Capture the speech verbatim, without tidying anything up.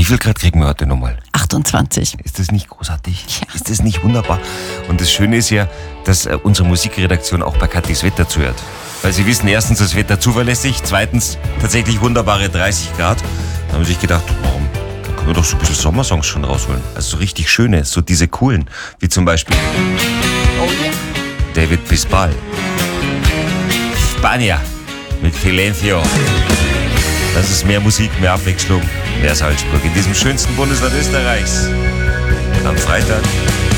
viel Grad kriegen wir heute nochmal? achtundzwanzig. Ist das nicht großartig? Ja. Ist das nicht wunderbar? Und das Schöne ist ja, dass äh, unsere Musikredaktion auch bei Kathis Wetter zuhört. Weil sie wissen, erstens, das Wetter zuverlässig, zweitens, tatsächlich wunderbare dreißig Grad. Da haben sie sich gedacht, warum? Da können wir doch so ein bisschen Sommersongs schon rausholen. Also so richtig schöne, so diese coolen, wie zum Beispiel Oh yeah. David Bisbal. Spania mit Silencio. Das ist mehr Musik, mehr Abwechslung, mehr Salzburg in diesem schönsten Bundesland Österreichs. Am Freitag